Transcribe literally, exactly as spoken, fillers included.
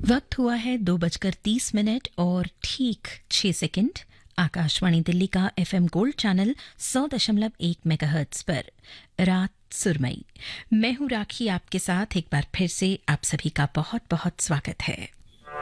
वक्त हुआ है दो बजकर तीस मिनट और ठीक छह सेकंड। आकाशवाणी दिल्ली का एफएम गोल्ड चैनल सौ दशमलव एक मेगाहर्ट्ज पर रात सुरमई। मैं हूं राखी, आपके साथ एक बार फिर से आप सभी का बहुत बहुत स्वागत है।